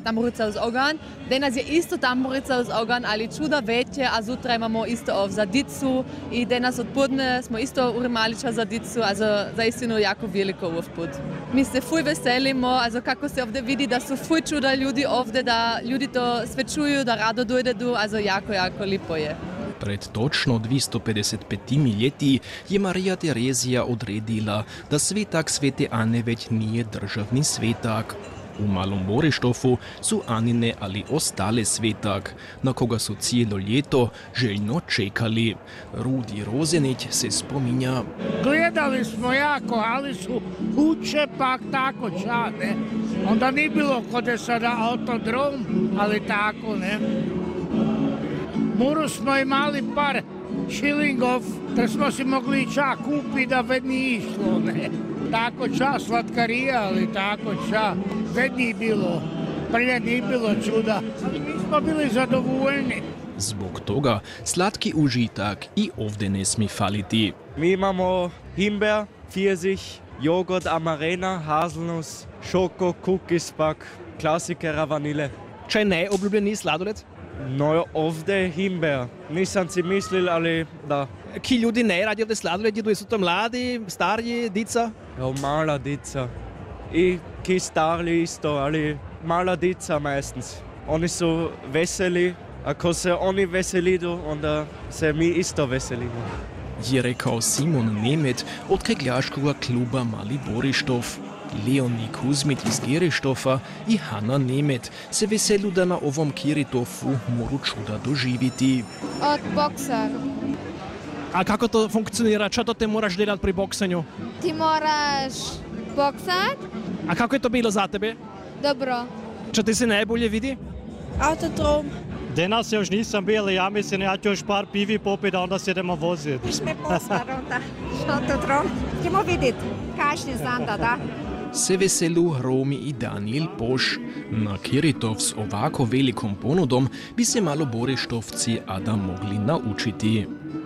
tamburica uz ogan. Danas je isto tamburica uz ogan, ali čuda veće, a sutra imamo isto za dicu i danas odpodne smo isto urimali čas za dicu, also zaistinu jako veliko usput. Mi se fuj veselimo, also kako se ovdje vidi da su fuj čuda ljudi ovdje, da ljudi to sve čuju, da rado dojdedu, also jako, jako lipo je. Pred točno 255 leti je Marija Terezija odredila, da svetak Svete Ane već nije državni svetak. U Malom Borištofu su Anine ali ostale svetak, na koga su cijelo ljeto željno čekali. Rudi Rozenić se spominja. Gledali smo jako, ali su učepak tako čane. Onda nije bilo kod je sada autodrom, ali tako, ne. Muru smo imali par šilingov, da smo si mogli čak kupiti da već nije išlo, ne. Tako ča slatkarija, ali tako ča. Već nije bilo, prije nije bilo čuda, ali mi smo bili zadovoljni. Zbog toga slatki užitak i ovdje ne smije faliti. Mi imamo himber, pfirsich, jogurt, amarena, haselnuss, šoko, cookies pak, klasikera vanile. Če je najobljubljeniji sladoled? No, ovdje himber. Nisam si mislil, ali da. Ki ljudi najradi ovdje sladoled jedu? Su to mladi, stariji, dica? Ja, mala dica. I ki starli isto, ali mala dica meistens. Oni su veseli, ako se oni veselidu, onda se mi isto veselimo. Je rekao Simon Nemet od kegljaškega kluba Mali Borištov. Leonie Kuzmit iz Gerištofa i Hanna Nemet se veselu da na ovom Kiritofu moru čuda doživiti. Od boksa. A kako to funkcionira? Čo to te moraš delati pri boksanju? Ti moraš boksat. A kako je to bilo za tebe? Dobro. Čo ti se najbolje vidi? Autodrom. Danas još nisam bil, ja mislim, ja ću još par pivi popiti, a onda se idemo voziti. Išme posvarom, da. Autodrom. Ćemo vidjeti. Kašnje znam da. Se veselu Romi i Daniel Poš. Na Kiritov s ovako velikom ponudom bi se Malo Borištovci Ada mogli naučiti.